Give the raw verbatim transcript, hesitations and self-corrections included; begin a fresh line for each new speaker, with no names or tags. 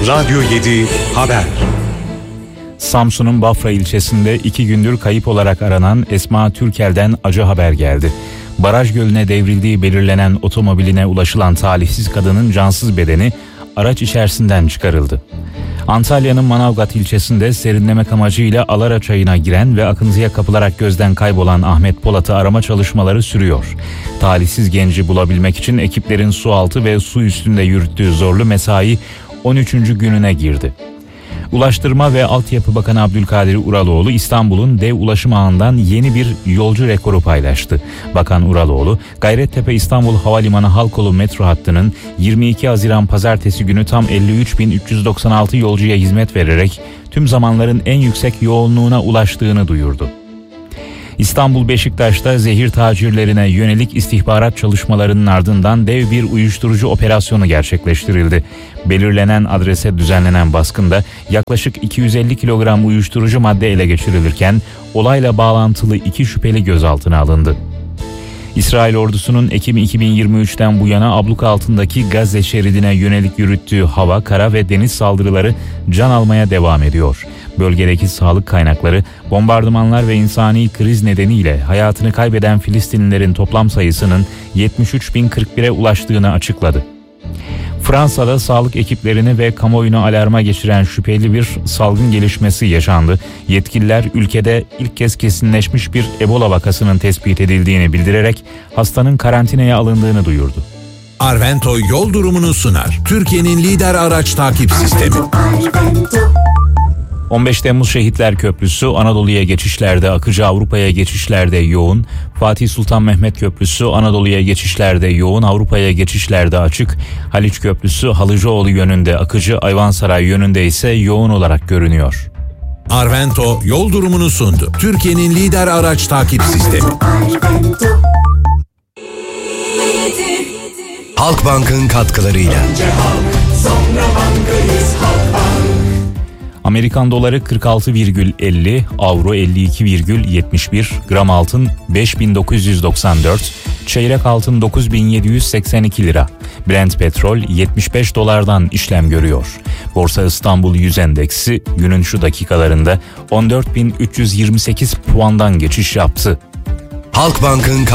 Radyo yedi Haber.
Samsun'un Bafra ilçesinde iki gündür kayıp olarak aranan Esma Türkel'den acı haber geldi. Baraj gölüne devrildiği belirlenen otomobiline ulaşılan talihsiz kadının cansız bedeni araç içerisinden çıkarıldı. Antalya'nın Manavgat ilçesinde serinlemek amacıyla Alara Çayı'na giren ve akıntıya kapılarak gözden kaybolan Ahmet Polat'ı arama çalışmaları sürüyor. Talihsiz genci bulabilmek için ekiplerin su altı ve su üstünde yürüttüğü zorlu mesai on üçüncü gününe girdi. Ulaştırma ve Altyapı Bakanı Abdülkadir Uraloğlu İstanbul'un dev ulaşım ağından yeni bir yolcu rekoru paylaştı. Bakan Uraloğlu, Gayrettepe İstanbul Havalimanı Halkolu metro hattının yirmi iki Haziran Pazartesi günü tam elli üç bin üç yüz doksan altı yolcuya hizmet vererek tüm zamanların en yüksek yoğunluğuna ulaştığını duyurdu. İstanbul Beşiktaş'ta zehir tacirlerine yönelik istihbarat çalışmalarının ardından dev bir uyuşturucu operasyonu gerçekleştirildi. Belirlenen adrese düzenlenen baskında yaklaşık iki yüz elli kilogram uyuşturucu madde ele geçirilirken olayla bağlantılı iki şüpheli gözaltına alındı. İsrail ordusunun Ekim iki bin yirmi üçten bu yana abluka altındaki Gazze şeridine yönelik yürüttüğü hava, kara ve deniz saldırıları can almaya devam ediyor. Bölgedeki sağlık kaynakları bombardımanlar ve insani kriz nedeniyle hayatını kaybeden Filistinlilerin toplam sayısının yetmiş üç bin kırk bire ulaştığını açıkladı. Fransa'da sağlık ekiplerini ve kamuoyunu alarma geçiren şüpheli bir salgın gelişmesi yaşandı. Yetkililer ülkede ilk kez kesinleşmiş bir Ebola vakasının tespit edildiğini bildirerek hastanın karantinaya alındığını duyurdu.
Arvento yol durumunu sunar. Türkiye'nin lider araç takip sistemi.
on beş Temmuz Şehitler Köprüsü Anadolu'ya geçişlerde akıcı, Avrupa'ya geçişlerde yoğun. Fatih Sultan Mehmet Köprüsü Anadolu'ya geçişlerde yoğun, Avrupa'ya geçişlerde açık. Haliç Köprüsü Halıcıoğlu yönünde akıcı, Ayvansaray yönünde ise yoğun olarak görünüyor.
Arvento yol durumunu sundu. Türkiye'nin lider araç takip sistemi.
Halkbank'ın katkılarıyla.
Amerikan doları kırk altı virgül elli, avro elli iki virgül yetmiş bir, gram altın beş bin dokuz yüz doksan dört, çeyrek altın dokuz bin yedi yüz seksen iki lira. Brent petrol yetmiş beş dolardan işlem görüyor. Borsa İstanbul yüz endeksi günün şu dakikalarında on dört bin üç yüz yirmi sekiz puandan geçiş yaptı.
Halkbank'ın